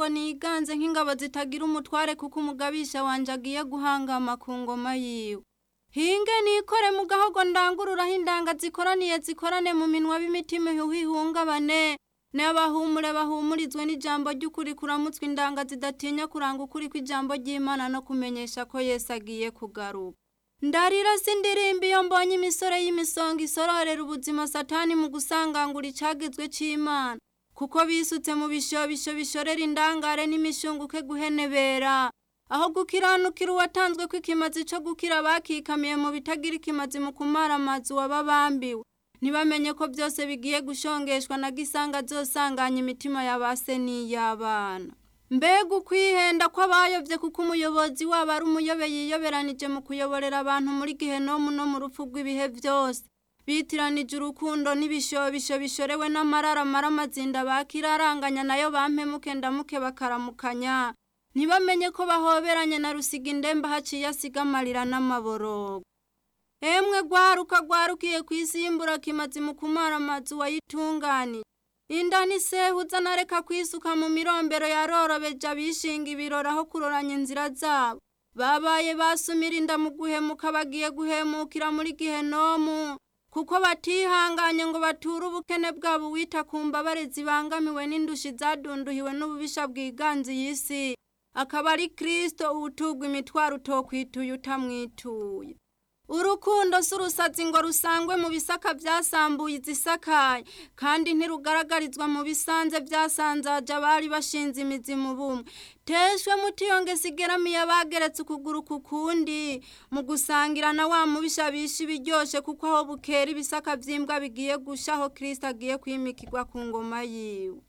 niganze nk'ingabo zitagira umutware kuko umugabisha wanje agiye guhangama ku ngoma yiwe. Hinge nikore mu gahogo ndangururaho indanga zikorane mu minwa b'imitima ihungabane. N'abahumure bahumurizwe n'ijambo ry'ukuri kuramutswe indanga zidatinya kuranga ukuri kw'ijambo ry'Imana no kumenyesha ko Yesu agiye kugaruka. Ndarira sindirimba iyo mbonye imisore y'imisonga isororera ubuzima Satani mu gusangangura icagizwe c'Imana. Kuko bisutse mu bishobisho bishorera indangare n'imishunguke guhenebera. Aho gukiranukira uwatanzwe kw'ikimazi co gukira bakikamiye mu bitagira ikimazi mu kumara amazi wababambiwe. Ntibamenye ko byose bigiye gushongeshwa na gisanga zosanganya imitima y'abase n'iy'abana. Mbega ukwihenda kw'abayovye kuko umuyobozi wabo ari umuyobe yiyoberanije mu kuyoborera abantu muri Gihenomu no mu rupfu rw'ibihe byose. Bitiranije urukundo n'ibishobisho bishorewe n'amarara maramazinda bakiraranganya nayo bampemuke ndamuke bakaramukanya. Ntibamenye ko bahoberanye na rusiga indemba haciye asiga amarira n'amaborogo. Emwe gwarukiye kwisimbura kimazi mu kumara amazi wayitungani. Inda nisehuza nareka kwisuka mu mirombero yarorobeje abishinga ibirora aho kuroranya inzira zabo. Babaye basumira inda mu guhemuka bagiye guhemukira muri Gihenomu. Kuko batihanganye ngo bature ubukene bwabo wita ku mbabare zibangamiwe n'indushi zadunduhiwe n'ububisha bwiganze y'isi. Akaba ari Kristo utugwa imitwaro utokwituye utamwituye. Urukundo surusazi ngo rusangwe mu bisaka byasambuye izisakaye kandi ntirugaragarizwa mu bisanze byasanzaje abari bashinze imizi mu bumwe. Teshwe mutiyonge sigeramiye bageretse ukuguru kukundi mu gusangira na wa mubisha bishi biryoshe kuko aho bukera ibisaka vyimbwa bigiye gushaho Kristo agiye kwimikirwa ku ngoma yiwe.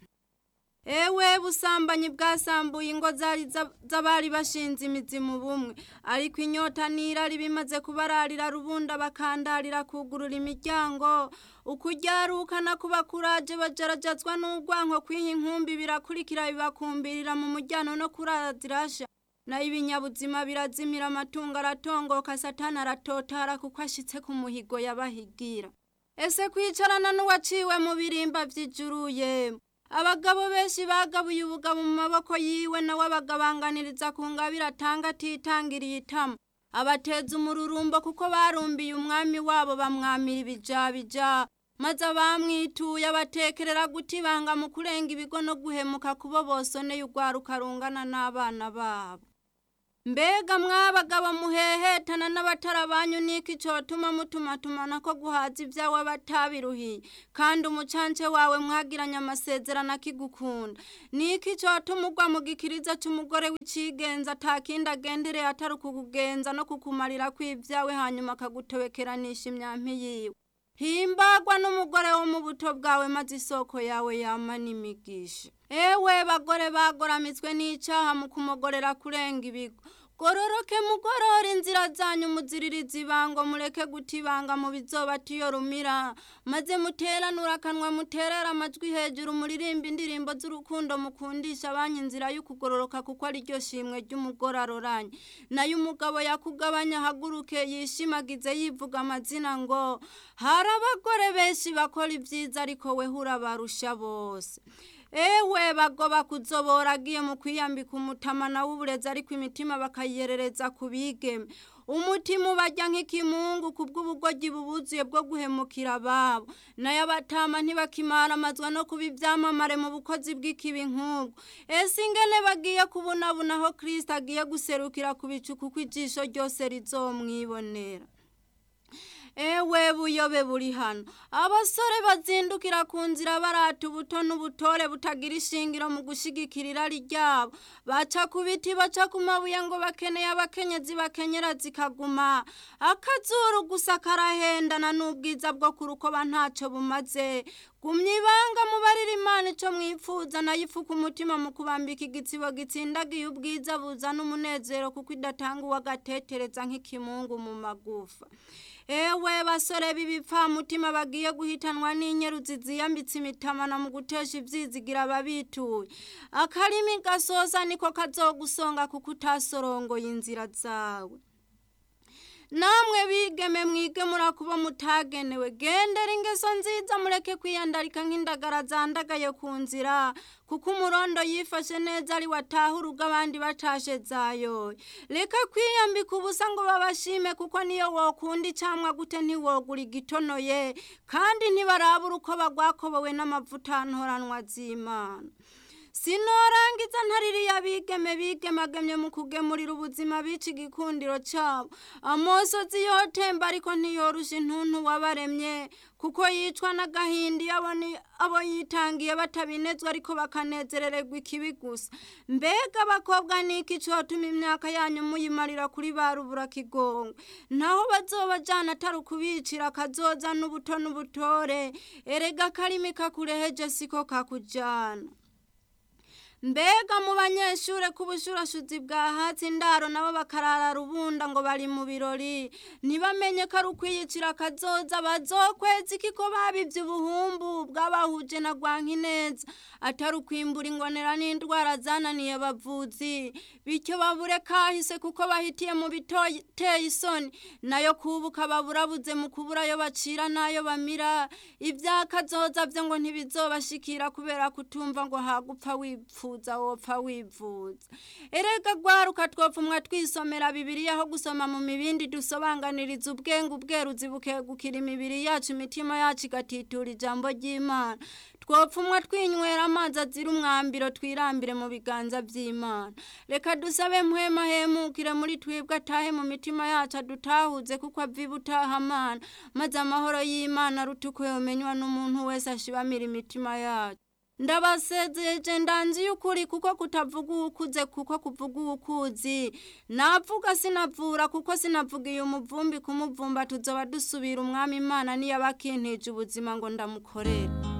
Ewe busambanyi bwasambuye ingo zari z'abari bashinze imizi mu bumwe, ariko inyota n'irari bimaze kubararira rubunda bakandarira kugurura imiryango. Ukujyarukana kuba kuraje bajarajazwa n'urwanko kwiha inkumbi birakurikira bibakumbirira mu mujyano no kurazirasha. Na ibinyabuzima birazimira amatungo aratongoka Satani aratotara kuko ashitse ku muhigo yabahigira. Ese kwicarana n'uwaciwe mu birimba vy'ijuru yemwe. Abagabo benshi bagabuye ubugabo mu maboko yiwe nawe abagabanganiriza ku ngabire atanga atitangiriye itama. Abateza umururumbo kuko barumbiye umwami wabo bamwamira ibijabija. Maze abamwituye abatekerera gutibanga mu kurenga ibigo no guhemuka kubo bosoneye urwaruka rungana n'abana babo. Mbega mwabagabo muhehetana n'abatarabanyu niki cotuma mutumatumana ko guhaza ibyawe batabiruhiye kandi umucance wawe mwagiranye amasezerano akigukunda. Niki cotuma ugwa mu gikiriza c'umugore w'icigenza atakindi agendereye atari ukukugenza no kukumarira kw'ibyawe hanyuma akagutobekeranisha imyampi yiwe. Himbagwa n'umugore wo mu buto bwawe maze isoko yawe yama n'imigisha. Ewe bagore bagoramitswe n'icaha mu kumogorera kurenga ibigo. Gororoke mugorora inzira zanyu muziririza ibango mureke gutibanga mu bizobatiyo rumira. Maze muteranura akanwa muterera amajwi hejuru muririmba indirimbo z'urukundo mukundisha abanyu inzira y'ukugororoka kuko ari ryo shimwe ry'umugore aroranye. Nayo umugabo yakugabanya haguruke yishimagize yivuga amazina ngo hari abagore benshi bakora ibyiza ariko we urabarusha bose. Ewe bagoba kuzobora agiye mu kwiyambika umutamana w'uburezi ariko imitima bakayerereza kubigeme. Umutima ubajya nk'ikimungu kubw'ubugoryi bubuzuye bwo guhemukira ababo. Nayo abatama ntibakimara amazwa no kuba ivyamamare mu bukozi bw'ikibi nk'ubwo. Ese ingene bagiye kubunabuna aho Kristo agiye guserukira ku bicu kuko ijisho ryose rizomwibonera. Ewe buyobe buri hano. Abasore bazindukira ku nzira barata ubuto n'ubutore butagira ishingiro mu gushigikira irari ryabo. Baca ku biti baca ku mabuye ngo bakeneye abakenyezi bakenyera zikaguma. Akazuru gusa karahendana n'ubwiza bwo kurukoba ntaco bumaze. Gumya ibanga mubarira Imana ico mwipfuza nayo ifuka umutima mu kubambika igitsibo gitsindagiye ubwiza buzana umunezero kuko idatanga uwagatetereza nk'ikimungu mu magufa. Ewe basore b'ibipfa mutima bagiye guhitanwa n'inyeruzi ziyambitse imitamana mu gutesha ivyizigira babituye. Akarimi gasosa niko kazogusonga kuko utasorongoye inzira zawe. namwe bigeme mwige murakuba mutagenewe gendera ingeso nziza mureke kwiyandarika nk'indagara zandagaye ku nzira kuko umurondo yifashe neza ari wataha urugo abandi batashe zayo. Reka kwiyambika ubusa ngo babashime kuko niyo wokunda icamwa gute ntiwogura igitonoye kandi ntibarabura uko bagwakobowe n'amavuta ntoranwa z'Imana. Sinorangiza ntaririya bigemagemye mu kugemurira ubuzima bica igikundiro cabo. Amosozi yotemba ariko ntiyorusha intuntu wabaremye kuko yicwa n'agahinda abo yitangiye batabinezwa ariko bakanezerererwa ikibi gusa. Mbega abakobwa niki cotuma imyaka yanyu muyimarira kuri ba ruburakigongo? Naho bazobajana atari ukubicira kazoza n'ubuto n'ubutore, erega karimi kakureheje siko kakujana. Mbega mu banyeshure kubushurashuzi bwa hatsi indaro nabo bakarara rubunda ngo bari mu birori, ntibamenye ko ari ukwiyicira kazoza bazokweza ikiko babivye ubuhumbu bw'abahuje na Rwankineza atari ukwimbura ingonera n'indwara zananiye abavuzi, bityo babure kahise kuko bahitiye mu biteye isoni, nayo kubuka baburabuze mu kubura ayo bacira n'ayo bamira. Ivya kazoza vyo ngo ntibizobashikira kubera kutumva ngo hagupfa wipfuza wopfa wivuza. Erega gwaruka twopfumwa twisomera Bibiliya aho gusoma mu mibindi dusobanganiriza ubwenge ubweruzi bukegukira imibiri yacu imitima yacu igatitura ijambo ry'Imana. Twopfumwa twinywera amazi azira umwambiro twirambire mu biganza vy'Imana. Reka dusabe mpwema hemukire muri twebwe atahe mu mitima yacu adutahuze kuko aviba utahamana, maze amahoro y'Imana arutuko yomenywa n'umuntu wese ashibamira imitima yacu. Ndabasezeje ndanzi y'ukuri kuko kutavuga ukuze kuko kuvuga ukuzi. Navuga sinavura kuko sinavugiye umuvumbi kumuvumba tuzoba dusubira umwami Imana niyo abakintije ubuzima ngo ndamukorera.